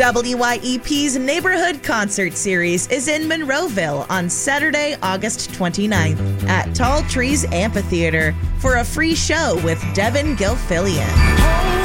WYEP's Neighborhood Concert Series is in Monroeville on Saturday, August 29th at Tall Trees Amphitheater for a free show with Devin Gilfillian.